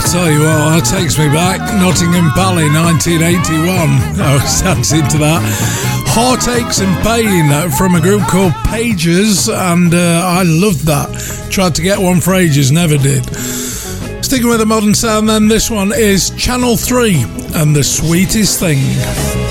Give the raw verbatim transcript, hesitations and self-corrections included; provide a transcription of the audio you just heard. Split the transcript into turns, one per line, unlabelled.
Tell you what, that takes me back. Nottingham Valley, nineteen eighty-one. I was dancing to that. Heartaches and Pain from a group called Pages, and uh, I loved that. Tried to get one for ages, never did. Sticking with the modern sound then, this one is Channel three and The Sweetest Thing.